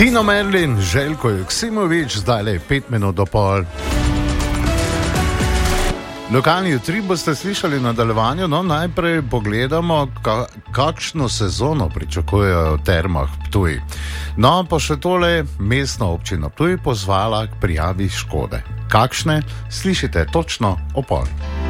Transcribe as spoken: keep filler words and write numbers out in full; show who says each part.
Speaker 1: Tino Merlin, Željko Joksimović, zdaj le pet minut do pol. Lokalni utrip boste slišali v nadaljevanju, no najprej pogledamo, ka, kakšno sezono pričakujejo v Termah Ptuj. No, pa še tole, mestna občina Ptuj pozvala k prijavi škode. Kakšne? Slišite točno o pol.